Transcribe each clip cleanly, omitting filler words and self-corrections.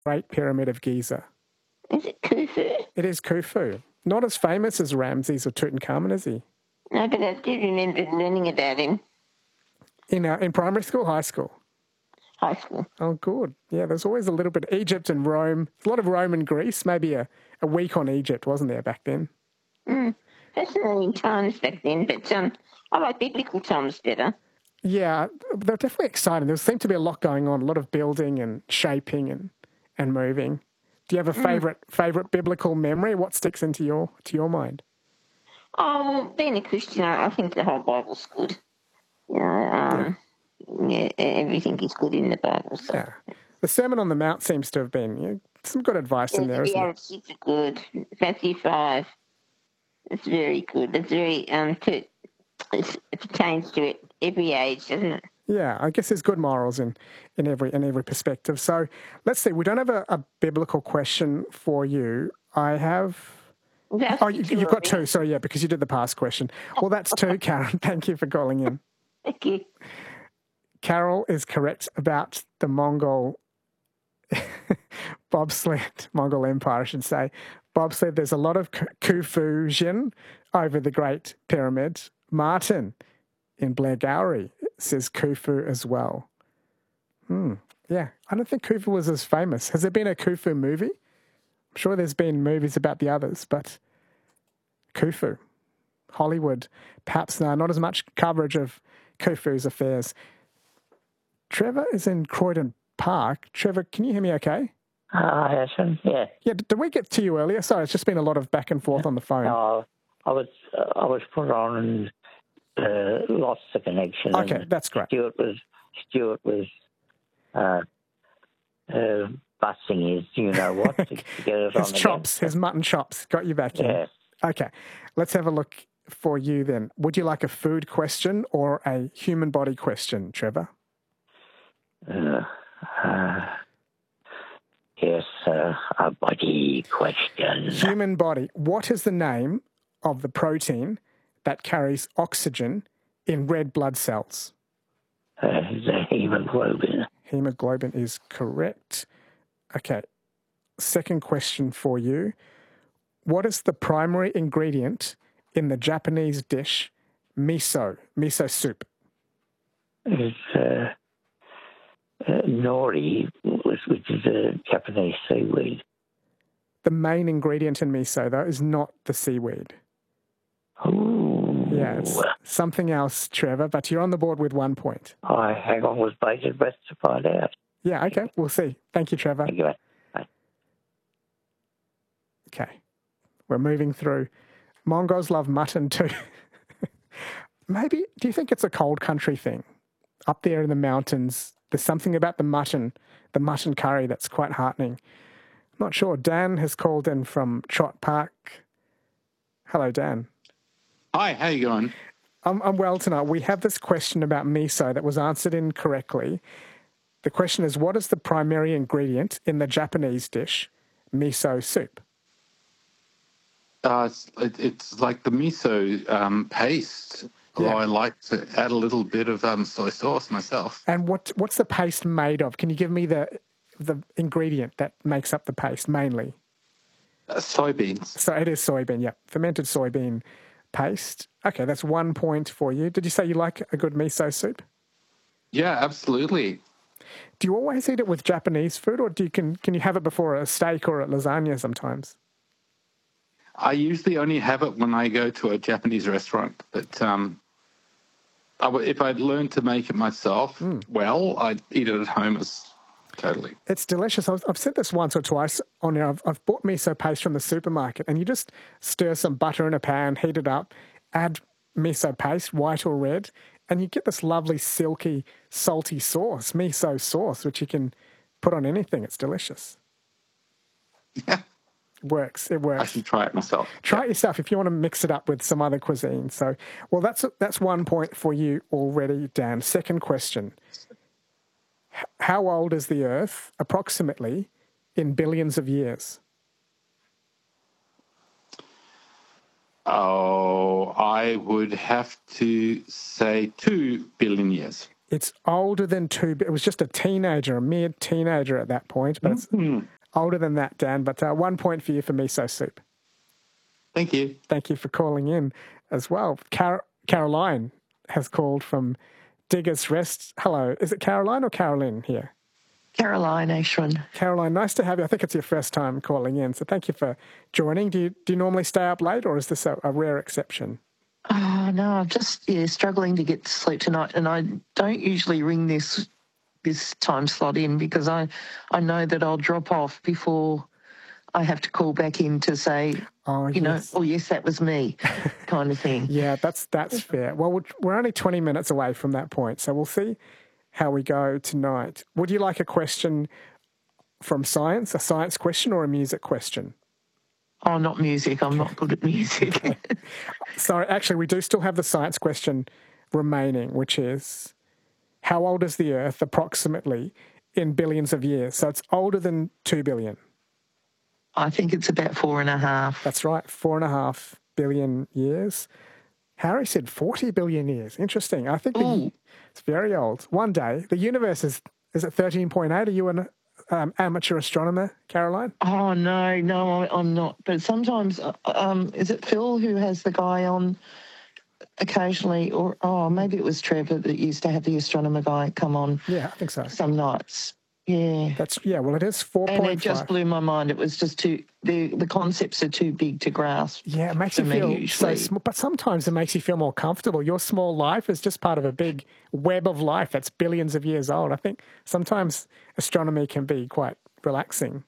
Great Pyramid of Giza? Is it Khufu? It is Khufu. Not as famous as Ramses or Tutankhamun, is he? No, but I do remember learning about him. In primary school, high school? High school. Oh, good. Yeah, there's always a little bit of Egypt and Rome. A lot of Rome and Greece. Maybe a week on Egypt, wasn't there, back then? Fascinating times back then, but I like biblical times better. Yeah, they're definitely exciting. There seemed to be a lot going on, a lot of building and shaping and moving. Do you have a favourite biblical memory? What sticks into your mind? Oh, well, being a Christian, I think the whole Bible's good. Everything is good in the Bible. So. Yeah. The Sermon on the Mount seems to have been some good advice in there, isn't it? The super good. Matthew 5. It's very good. It's very it pertains to every age, doesn't it? Yeah, I guess there's good morals in every perspective. So let's see. We don't have a biblical question for you. I have. Oh, you've got two. Sorry, yeah, because you did the past question. Well, that's two, Karen. Thank you for calling in. Thank you. Carol is correct about the Mongol bobsled, Mongol Empire, I should say. Bobsled, there's a lot of Khufu over the Great Pyramid. Martin in Blairgowrie says Khufu as well. Yeah, I don't think Khufu was as famous. Has there been a Khufu movie? I'm sure there's been movies about the others, but Khufu, Hollywood, perhaps not as much coverage of Khufu's affairs. Trevor is in Croydon Park. Trevor, can you hear me okay? Yeah. Yeah, did we get to you earlier? Sorry, it's just been a lot of back and forth on the phone. No, I was put on and lost the connection. Okay, that's great. Stuart was busting his, you know what, to get it on his chops, his mutton chops, got you back in. Yeah. Okay, let's have a look for you then. Would you like a food question or a human body question, Trevor? Yes, a body question. Human body. What is the name of the protein that carries oxygen in red blood cells? The hemoglobin. Hemoglobin is correct. Okay. Second question for you. What is the primary ingredient in the Japanese dish miso soup? It's nori, which is a Japanese seaweed. The main ingredient in miso, though, is not the seaweed. Ooh. Yeah, it's something else, Trevor, but you're on the board with 1 point. I hang on with bated breath to find out. Yeah, okay, we'll see. Thank you, Trevor. Thank you, mate. Bye. Okay, we're moving through. Mongols love mutton too. Maybe, do you think it's a cold country thing? Up there in the mountains, there's something about the mutton curry that's quite heartening. I'm not sure. Dan has called in from Trott Park. Hello, Dan. Hi, how you going? I'm well tonight. We have this question about miso that was answered incorrectly. The question is, what is the primary ingredient in the Japanese dish miso soup? It's like the miso paste. Although I like to add a little bit of soy sauce myself. And what's the paste made of? Can you give me the ingredient that makes up the paste mainly? Soybeans. So it is soybean, yeah. Fermented soybean paste. Okay, that's 1 point for you. Did you say you like a good miso soup? Yeah, absolutely. Do you always eat it with Japanese food, or can you have it before a steak or a lasagna sometimes? I usually only have it when I go to a Japanese restaurant, but if I'd learned to make it myself, I'd eat it at home totally. It's delicious. I've said this once or twice on here. I've bought miso paste from the supermarket, and you just stir some butter in a pan, heat it up, add miso paste, white or red, and you get this lovely, silky, salty sauce, miso sauce, which you can put on anything. It's delicious. Yeah. It works. I should try it myself. Try it yourself if you want to mix it up with some other cuisine. So, well, that's 1 point for you already, Dan. Second question. How old is the Earth, approximately, in billions of years? Oh, I would have to say 2 billion years. It's older than it was just a teenager, a mere teenager at that point, but it's older than that, Dan. But 1 point for you for miso soup. Thank you. Thank you for calling in as well. Caroline has called from Diggers Rest. Hello. Is it Caroline or Caroline here? Caroline Ashwin. Caroline, nice to have you. I think it's your first time calling in, so thank you for joining. Do you normally stay up late, or is this a rare exception? Oh, no, I'm just struggling to get to sleep tonight, and I don't usually ring this time slot in because I know that I'll drop off before I have to call back in to say, yes, that was me, kind of thing. Yeah, that's fair. Well, we're only 20 minutes away from that point, so we'll see how we go tonight. Would you like a question from science, a science question or a music question? Oh, not music. I'm not good at music. Okay. Sorry, actually, we do still have the science question remaining, which is, how old is the Earth approximately in billions of years? So it's older than 2 billion. I think it's about 4.5. That's right, 4.5 billion years. Harry said 40 billion years. Interesting. I think it's very old. One day, the universe is it 13.8? Are you an amateur astronomer, Caroline? Oh, no, I'm not. But sometimes, is it Phil who has the guy on occasionally? Or maybe it was Trevor that used to have the astronomer guy come on. Yeah, I think so. Some nights. Yeah. Well, it is 4.5. And it just blew my mind. It was just the concepts are too big to grasp. Yeah, it makes you feel so small. But sometimes it makes you feel more comfortable. Your small life is just part of a big web of life that's billions of years old. I think sometimes astronomy can be quite relaxing.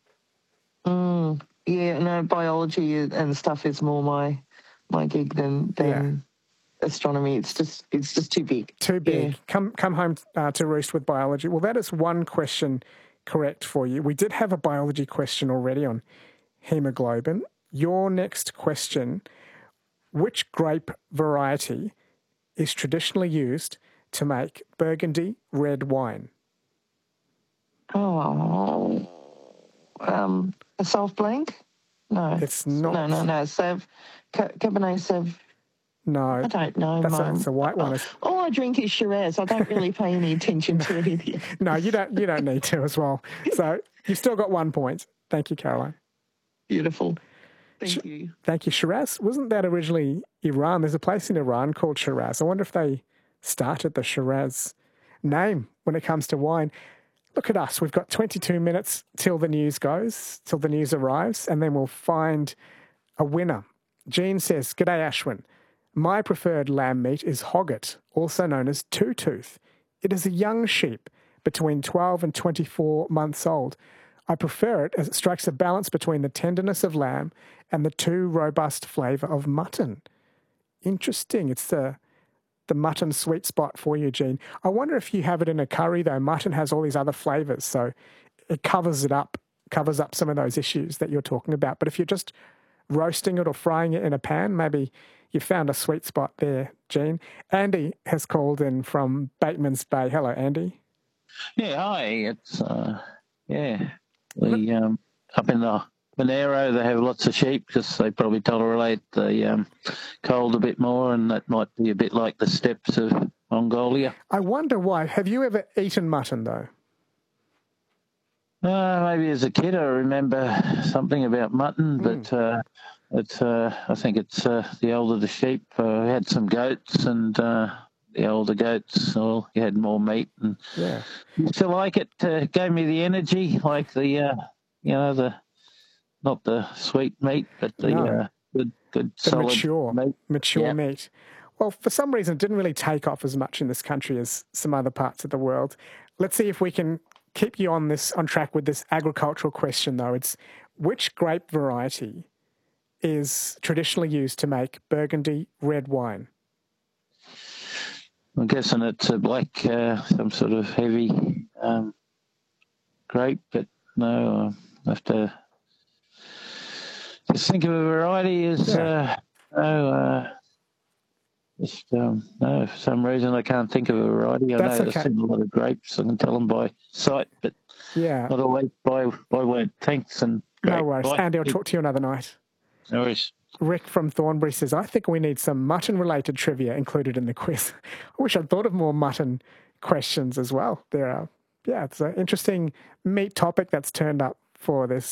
Yeah, no, biology and stuff is more my gig than astronomy. It's just too big. Too big. Yeah. Come home to roost with biology. Well, that is one question correct for you. We did have a biology question already on hemoglobin. Your next question, which grape variety is traditionally used to make Burgundy red wine? Oh, a Sauv Blanc? No. It's not. No. Cabernet Sauv. No. I don't know. That's a white one. All I drink is Shiraz. I don't really pay any attention to anything. No, you don't need to as well. So you've still got 1 point. Thank you, Caroline. Beautiful. Thank you. Thank you. Shiraz, wasn't that originally Iran? There's a place in Iran called Shiraz. I wonder if they started the Shiraz name when it comes to wine. Look at us. We've got 22 minutes till the news arrives, and then we'll find a winner. Jean says, "G'day, Ashwin. My preferred lamb meat is hogget, also known as two-tooth. It is a young sheep between 12 and 24 months old. I prefer it as it strikes a balance between the tenderness of lamb and the too robust flavour of mutton." Interesting. It's the mutton sweet spot for you, Jean. I wonder if you have it in a curry, though. Mutton has all these other flavours, so it covers up some of those issues that you're talking about. But if you're just roasting it or frying it in a pan, maybe you found a sweet spot there, Jean. Andy has called in from Bateman's Bay. Hello, Andy. Yeah, hi. It's, we, up in the Monero, they have lots of sheep because they probably tolerate the cold a bit more, and that might be a bit like the steppes of Mongolia. I wonder why. Have you ever eaten mutton, though? Maybe as a kid I remember something about mutton, but I think it's the older the sheep. We had some goats, and the older goats, well, you had more meat, and used to like it. Gave me the energy, like the not the sweet meat, but the good solid mature meat. Well, for some reason, it didn't really take off as much in this country as some other parts of the world. Let's see if we can keep you on track with this agricultural question, though. It's which grape variety is traditionally used to make Burgundy red wine? I'm guessing it's a black, some sort of heavy grape, but no, I have to just think of a variety no, for some reason I can't think of a variety. I know there's a lot of grapes. I can tell them by sight, but not always by word. Thanks. And no worries. Andy, I'll talk to you another night. No worries. Rick from Thornbury says, I think we need some mutton-related trivia included in the quiz. I wish I'd thought of more mutton questions as well. There are, it's an interesting meat topic that's turned up for this